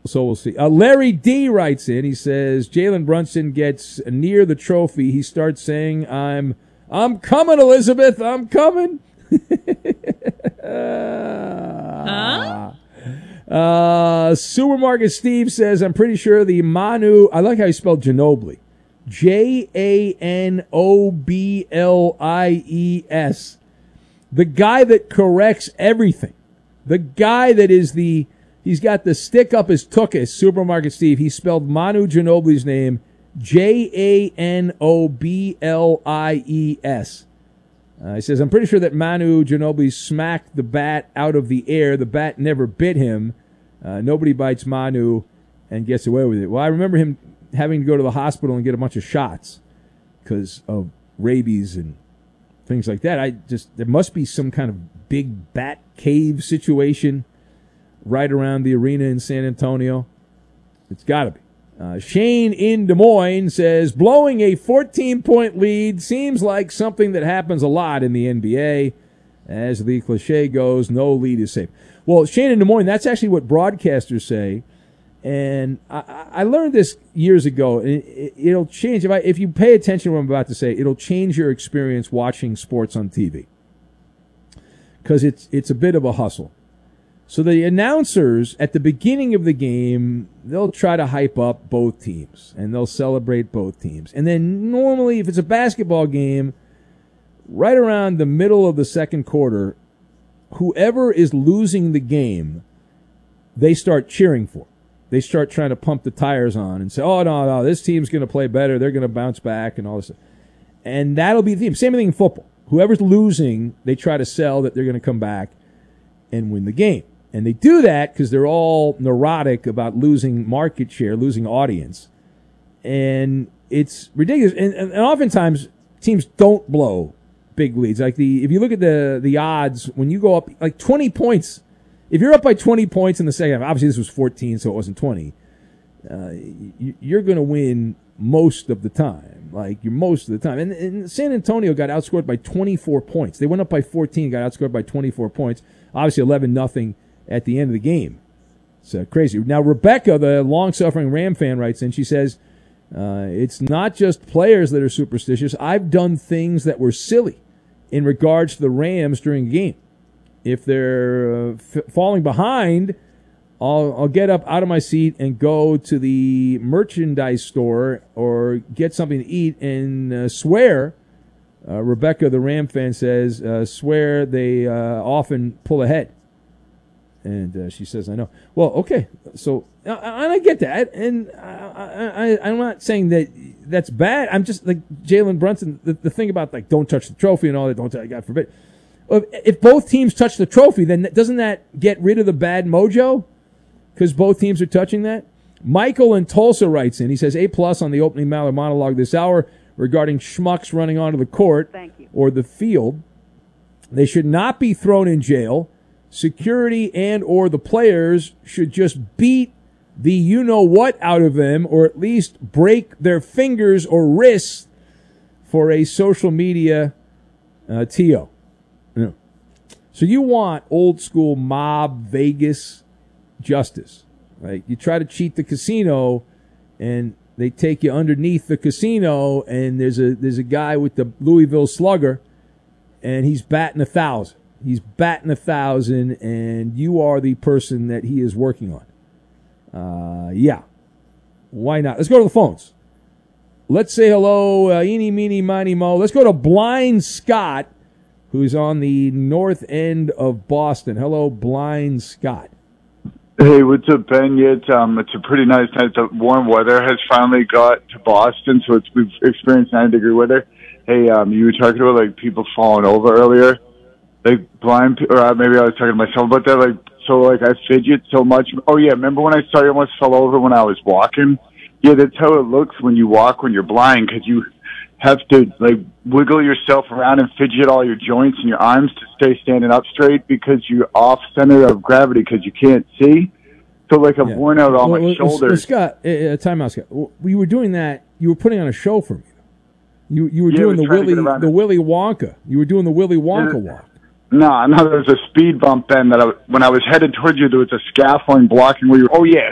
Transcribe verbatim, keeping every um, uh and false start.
So we'll see. Uh, Larry D writes in. He says, Jalen Brunson gets near the trophy. He starts saying, I'm I'm coming, Elizabeth. I'm coming. huh? Uh, Supermarket Steve says, I'm pretty sure the Manu, I like how you spelled Ginobili. J A N O B L I E S. The guy that corrects everything. The guy that is the, he's got the stick up his tuchus, Supermarket Steve. He spelled Manu Ginobili's name J A N O B L I E S. Uh, he says, I'm pretty sure that Manu Ginobili smacked the bat out of the air. The bat never bit him. Uh, nobody bites Manu and gets away with it. Well, I remember him having to go to the hospital and get a bunch of shots because of rabies and things like that. I just, there must be some kind of big bat cave situation right around the arena in San Antonio. It's got to be. Uh, Shane in Des Moines says, blowing a fourteen-point lead seems like something that happens a lot in the N B A. As the cliche goes, no lead is safe. Well, Shane in Des Moines, that's actually what broadcasters say. And I, I learned this years ago. It, it'll change. If, I, if you pay attention to what I'm about to say, it'll change your experience watching sports on T V. Because it's, it's a bit of a hustle. So the announcers at the beginning of the game, they'll try to hype up both teams, and they'll celebrate both teams. And then normally, if it's a basketball game, right around the middle of the second quarter, whoever is losing the game, they start cheering for. They start trying to pump the tires on and say, oh, no, no, this team's going to play better. They're going to bounce back and all this stuff. And that'll be the theme. Same thing in football. Whoever's losing, they try to sell that they're going to come back and win the game. And they do that because they're all neurotic about losing market share, losing audience. And it's ridiculous. And, and, and oftentimes, teams don't blow big leads. Like the if you look at the, the odds, when you go up like twenty points, if you're up by twenty points in the second half, obviously this was fourteen, so it wasn't twenty, uh, you, you're going to win most of the time. Like, you're most of the time. And, and San Antonio got outscored by twenty-four points. They went up by fourteen, got outscored by twenty-four points. Obviously eleven nothing at the end of the game. It's uh, crazy. Now, Rebecca, the long-suffering Ram fan, writes in. She says, uh, it's not just players that are superstitious. I've done things that were silly in regards to the Rams during a game. If they're uh, f- falling behind, I'll, I'll get up out of my seat and go to the merchandise store or get something to eat and uh, swear. Uh, Rebecca, the Ram fan, says, uh, swear they uh, often pull ahead. And uh, she says, I know. Well, okay. So, and I get that. And I, I, I'm not saying that that's bad. I'm just like Jalen Brunson, the, the thing about, like, don't touch the trophy and all that, don't touch, God forbid. If, if both teams touch the trophy, then doesn't that get rid of the bad mojo? Because both teams are touching that? Michael in Tulsa writes in. He says, A plus on the opening Maller monologue this hour regarding schmucks running onto the court or the field. They should not be thrown in jail. Security and or the players should just beat the you-know-what out of them or at least break their fingers or wrists for a social media uh, T O. Yeah. So you want old-school mob Vegas justice. Right? You try to cheat the casino, and they take you underneath the casino, and there's a there's a guy with the Louisville Slugger, and he's batting a thousand. He's batting a thousand, and you are the person that he is working on. Uh, yeah. Why not? Let's go to the phones. Let's say hello, uh, eeny, meeny, miny, mo. Let's go to Blind Scott, who's on the north end of Boston. Hello, Blind Scott. Hey, what's up, Ben? Yeah, it's, um, it's a pretty nice night. The warm weather has finally got to Boston, so it's, we've experienced ninety-degree weather. Hey, um, you were talking about, like, people falling over earlier. Like, blind, or uh, maybe I was talking to myself about that. Like, so, like, I fidget so much. Oh, yeah, remember when I saw you almost fell over when I was walking? Yeah, that's how it looks when you walk when you're blind, because you have to, like, wiggle yourself around and fidget all your joints and your arms to stay standing up straight because you're off center of gravity because you can't see. So, like, I've yeah. worn out all well, my well, shoulders. Well, Scott, uh, time out, Scott. Well, you were doing that. You were putting on a show for me. You you were yeah, doing the Willy the Willy Wonka. You were doing the Willy Wonka yeah. walk. No, no, there was a speed bump then that I, when I was headed towards you, there was a scaffolding blocking where you were, oh, yeah,